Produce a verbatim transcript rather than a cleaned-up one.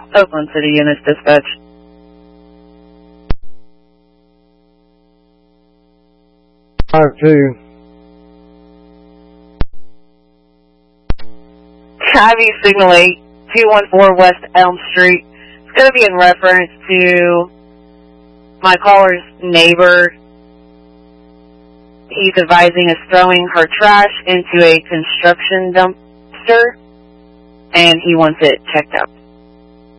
Oakland City Units Dispatch. five two. Ivy Signal eight, two one four West Elm Street. It's going to be in reference to my caller's neighbor. He's advising us throwing her trash into a construction dumpster, and he wants it checked out.